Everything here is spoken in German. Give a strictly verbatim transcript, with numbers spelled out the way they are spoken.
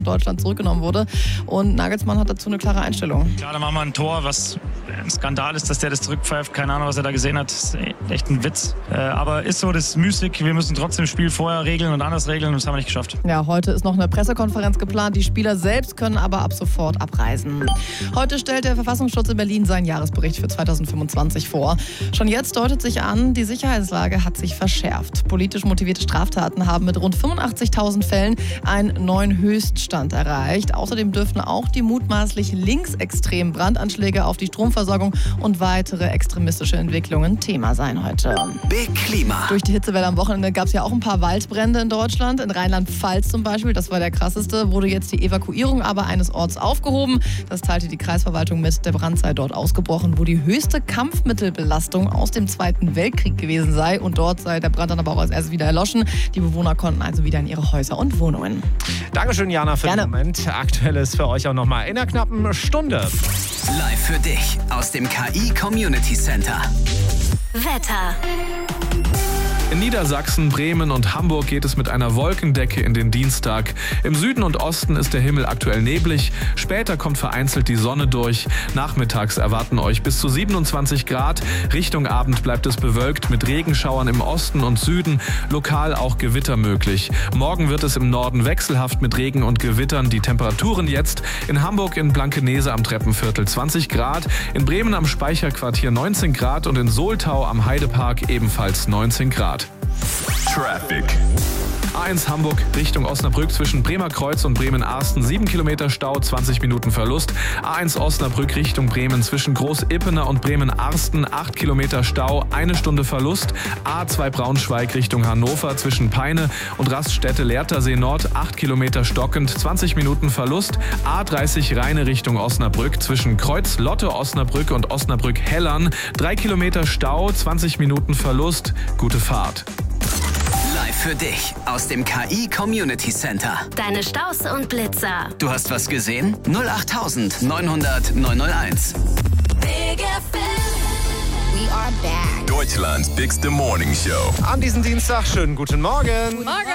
Deutschland zurückgenommen wurde. Und Nagelsmann hat dazu eine klare Einstellung. Klar, da machen wir ein Tor, was ein Skandal ist, dass der das zurückpfeift. Keine Ahnung, was er da gesehen hat. Das ist echt ein Witz. Aber ist so, das ist müßig. Wir müssen trotzdem das Spiel vorher regeln und anders regeln. Und das haben wir nicht geschafft. Ja, heute ist noch eine Pressekonferenz geplant. Die Spieler selbst können aber ab sofort abreisen. Heute stellt der Verfassungsschutz in Berlin seinen Jahresbericht für zweitausendfünfundzwanzig vor. Schon jetzt deutet sich an, die Sicherheitslage hat sich verschärft. Politisch motivierte Straftaten haben mit rund fünfundachtzigtausend Fällen einen neuen Höchststand erreicht. Außerdem dürften auch die mutmaßlich linksextremen Brandanschläge auf die Stromversorgung und weitere extremistische Entwicklungen Thema sein heute. Big Klima. Durch die Hitzewelle am Wochenende gab es ja auch ein paar Waldbrände in Deutschland. In Rheinland-Pfalz zum Beispiel, das war der krasseste, wurde jetzt die Evakuierung aber eines Orts aufgehoben. Das teilte die Kreisverwaltung mit. Der Brand sei dort ausgebrochen, wo die höchste Kampfmittelbelastung aus dem Zweiten Weltkrieg gewesen sei. Und dort sei der Brand dann aber auch als erstes wieder erloschen. Die Bewohner konnten also wieder in ihre Häuser und Wohnungen. Dankeschön, Jana, für Gerne. den Moment. Aktuelles für euch auch nochmal in einer knappen Stunde. Live für dich aus dem K I Community Center. Wetter. In Niedersachsen, Bremen und Hamburg geht es mit einer Wolkendecke in den Dienstag. Im Süden und Osten ist der Himmel aktuell neblig. Später kommt vereinzelt die Sonne durch. Nachmittags erwarten euch bis zu siebenundzwanzig Grad. Richtung Abend bleibt es bewölkt mit Regenschauern im Osten und Süden. Lokal auch Gewitter möglich. Morgen wird es im Norden wechselhaft mit Regen und Gewittern. Die Temperaturen jetzt: in Hamburg in Blankenese am Treppenviertel zwanzig Grad, in Bremen am Speicherquartier neunzehn Grad und in Soltau am Heidepark ebenfalls neunzehn Grad. Traffic. A eins Hamburg Richtung Osnabrück zwischen Bremerkreuz und Bremen-Arsten sieben Kilometer Stau, zwanzig Minuten Verlust. A eins Osnabrück Richtung Bremen zwischen Groß-Ippener und Bremen-Arsten acht Kilometer Stau, eine Stunde Verlust. A zwei Braunschweig Richtung Hannover zwischen Peine und Raststätte Lehrtersee Nord acht Kilometer stockend, zwanzig Minuten Verlust. A dreißig Rheine Richtung Osnabrück zwischen Kreuz-Lotte Osnabrück und Osnabrück-Hellern drei Kilometer Stau, zwanzig Minuten Verlust. Gute Fahrt. Live für dich aus dem K I Community Center. Deine Staus und Blitzer. Du hast was gesehen? null acht neunhundert neunhunderteins. Big F M. We are back. Deutschlands bigste Morning Show. An diesem Dienstag schönen guten Morgen. Morgen.